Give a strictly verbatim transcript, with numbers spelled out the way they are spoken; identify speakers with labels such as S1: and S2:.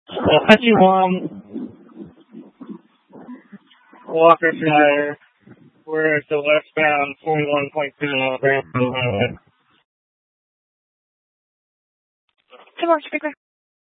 S1: fifty-one Walker Shire. We're at the westbound forty-one point two Highway.
S2: Come on, speaker.